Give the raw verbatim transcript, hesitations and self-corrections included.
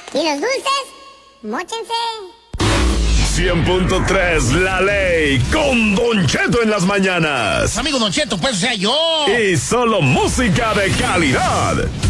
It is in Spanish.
Y los dulces, móchense. cien punto tres La Ley con Don Cheto en las mañanas. Amigo Don Cheto, pues o sea yo. Y solo música de calidad.